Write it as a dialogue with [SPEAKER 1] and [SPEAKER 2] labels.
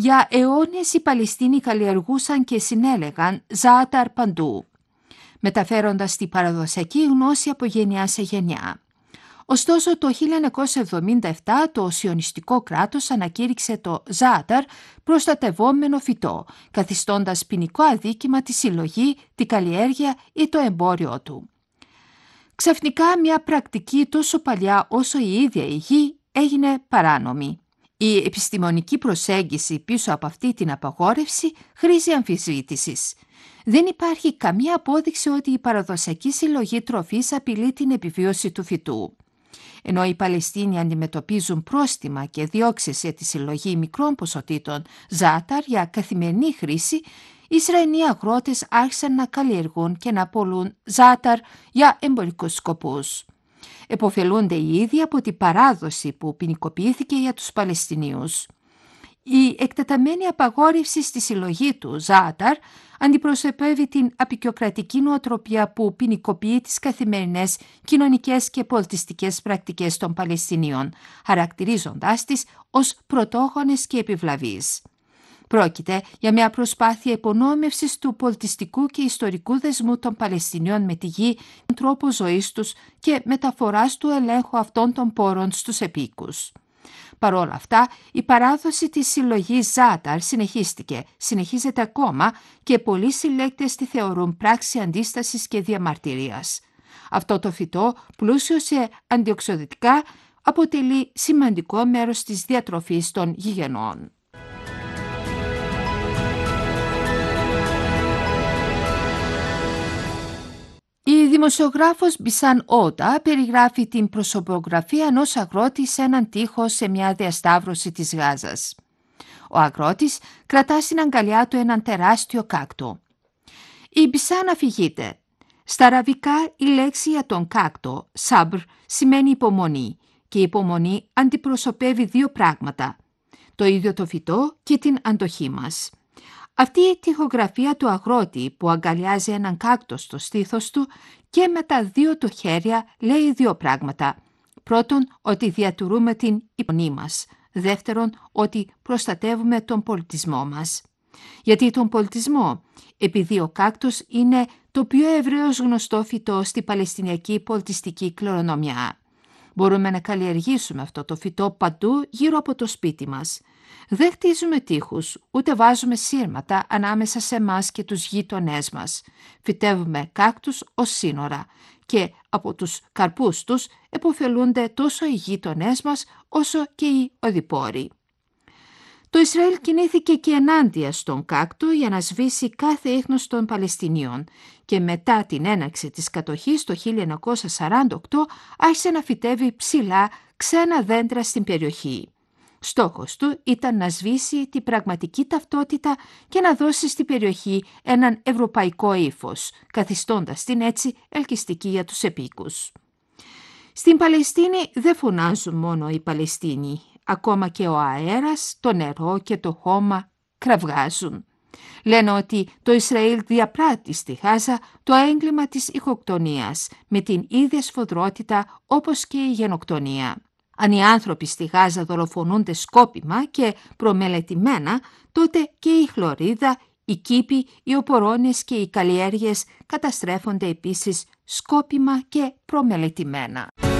[SPEAKER 1] Για αιώνες οι Παλαιστίνοι καλλιεργούσαν και συνέλεγαν ζάαταρ παντού, μεταφέροντας τη παραδοσιακή γνώση από γενιά σε γενιά. Ωστόσο, το 1977 το σιωνιστικό κράτος ανακήρυξε το ζάαταρ προστατευόμενο φυτό, καθιστώντας ποινικό αδίκημα τη συλλογή, την καλλιέργεια ή το εμπόριό του. Ξαφνικά μια πρακτική τόσο παλιά όσο η ίδια η γη έγινε παράνομη. Η επιστημονική προσέγγιση πίσω από αυτή την απαγόρευση χρήζει αμφισβήτησης. Δεν υπάρχει καμία απόδειξη ότι η παραδοσιακή συλλογή τροφής απειλεί την επιβίωση του φυτού. Ενώ οι Παλαιστίνοι αντιμετωπίζουν πρόστιμα και διώξεις για τη συλλογή μικρών ποσοτήτων ζάαταρ για καθημερινή χρήση, οι Ισραηλοί αγρότες άρχισαν να καλλιεργούν και να πωλούν ζάαταρ για εμπορικούς σκοπούς. Εποφελούνται οι ίδιοι από την παράδοση που ποινικοποιήθηκε για τους Παλαιστινίους. Η εκτεταμένη απαγόρευση στη συλλογή του ζάαταρ αντιπροσωπεύει την απεικιοκρατική νοοτροπία που ποινικοποιεί τις καθημερινές κοινωνικές και πολιτιστικές πρακτικές των Παλαιστινίων, χαρακτηρίζοντάς τις ως πρωτόγονες και επιβλαβείς. Πρόκειται για μια προσπάθεια υπονόμευσης του πολιτιστικού και ιστορικού δεσμού των Παλαιστινίων με τη γη, τον τρόπο ζωής τους και μεταφοράς του ελέγχου αυτών των πόρων στους επίκους. Παρ' όλα αυτά, η παράδοση της συλλογής ζάαταρ συνεχίζεται ακόμα και πολλοί συλλέκτες τη θεωρούν πράξη αντίστασης και διαμαρτυρίας. Αυτό το φυτό, πλούσιο σε αντιοξυδοτικά, αποτελεί σημαντικό μέρος της διατροφής των γηγενών. Η δημοσιογράφος Μπισάν Ότα περιγράφει την προσωπογραφία ενός αγρότη σε έναν τοίχο σε μια διασταύρωση της Γάζας. Ο αγρότης κρατά στην αγκαλιά του έναν τεράστιο κάκτο. Η Μπισάν αφηγείται. Στα αραβικά η λέξη για τον κάκτο, σαμπρ, σημαίνει υπομονή και η υπομονή αντιπροσωπεύει δύο πράγματα, το ίδιο το φυτό και την αντοχή μας. Αυτή η τοιχογραφία του αγρότη που αγκαλιάζει έναν κάκτο στο στήθος του και με τα δύο του χέρια λέει δύο πράγματα. Πρώτον, ότι διατηρούμε την υπομονή μας. Δεύτερον, ότι προστατεύουμε τον πολιτισμό μας. Γιατί τον πολιτισμό, επειδή ο κάκτος είναι το πιο ευρέως γνωστό φυτό στη παλαιστινιακή πολιτιστική κληρονομιά. Μπορούμε να καλλιεργήσουμε αυτό το φυτό παντού γύρω από το σπίτι μας. Δεν χτίζουμε τοίχους, ούτε βάζουμε σύρματα ανάμεσα σε εμάς και τους γείτονές μας. Φυτεύουμε κάκτους ως σύνορα και από τους καρπούς τους επωφελούνται τόσο οι γείτονές μας όσο και οι οδηπόροι. Το Ισραήλ κινήθηκε και ενάντια στον κάκτο για να σβήσει κάθε ίχνος των Παλαιστινίων και μετά την έναρξη της κατοχής το 1948 άρχισε να φυτεύει ψηλά ξένα δέντρα στην περιοχή. Στόχος του ήταν να σβήσει την πραγματική ταυτότητα και να δώσει στην περιοχή έναν ευρωπαϊκό ύφος, καθιστώντας την έτσι ελκυστική για τους επίκους. Στην Παλαιστίνη δεν φωνάζουν μόνο οι Παλαιστίνοι, ακόμα και ο αέρας, το νερό και το χώμα κραυγάζουν. Λένε ότι το Ισραήλ διαπράττει στη Γάζα το έγκλημα της ηχοκτονίας με την ίδια σφοδρότητα όπως και η γενοκτονία. Αν οι άνθρωποι στη Γάζα δολοφονούνται σκόπιμα και προμελετημένα, τότε και η χλωρίδα, οι κήποι, οι οπορώνες και οι καλλιέργειες καταστρέφονται επίσης σκόπιμα και προμελετημένα.